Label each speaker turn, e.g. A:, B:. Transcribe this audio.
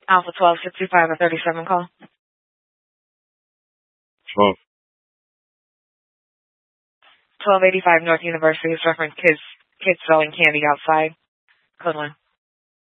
A: Alpha 1265 or 37 call.
B: 12.
A: 1285 North University is reference kids selling candy outside. Code 1.